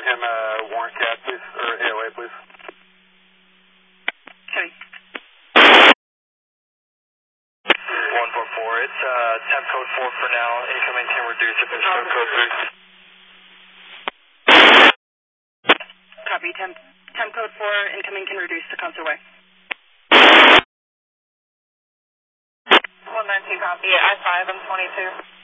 him warrant cat, please, or AOA, please. Okay. 144, it's temp code 4 for now. Incoming can reduce if it's temp code 3. Copy, temp code 4, incoming can reduce to Concert Way. 119 copy, I-5, I'm 22.